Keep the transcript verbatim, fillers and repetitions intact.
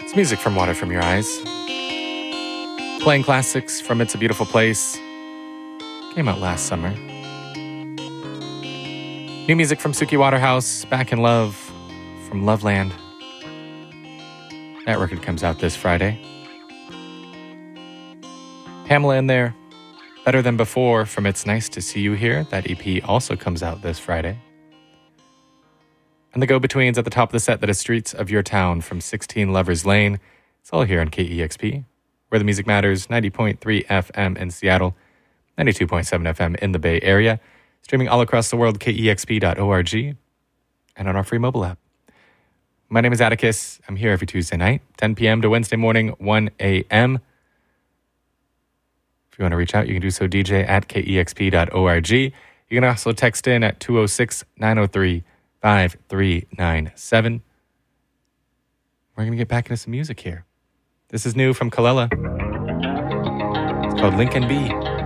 Music from Water From Your Eyes. Playing classics from It's a Beautiful Place. Came out last summer. New music from Suki Waterhouse, Back in Love from Loveland. That record comes out this Friday. Pamela in there, Better Than Before from It's Nice to See You Here. That E P also comes out this Friday. And the go-betweens at the top of the set, that is Streets of Your Town from sixteen Lovers Lane. It's all here on K E X P, where the music matters, ninety point three F M in Seattle, ninety-two point seven F M in the Bay Area, streaming all across the world, K E X P dot org, and on our free mobile app. My name is Atticus. I'm here every Tuesday night, ten p.m. to Wednesday morning, one a.m. If you want to reach out, you can do so, D J at K E X P dot org. You can also text in at two oh six, nine oh three, five three nine seven. We're going to get back into some music here. This is new from Kalela. It's called Lincoln B.